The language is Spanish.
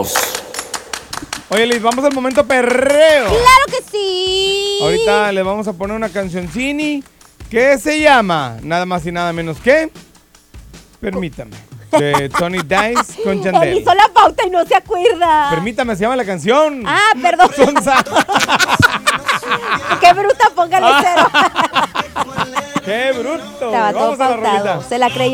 todos. Oye, Liz, vamos al momento perreo. ¡Claro que sí! Ahorita le vamos a poner una cancioncini que se llama nada más y nada menos que Permítame, de Tony Dice con Él Yandel. hizo la pauta y no se acuerda. Permítame, se llama la canción. Ah, perdón. Sonsa. Qué bruta, póngale cero. ¡Qué bruto! Estaba todo Vamos a la pautado. rolita. Se la creyó.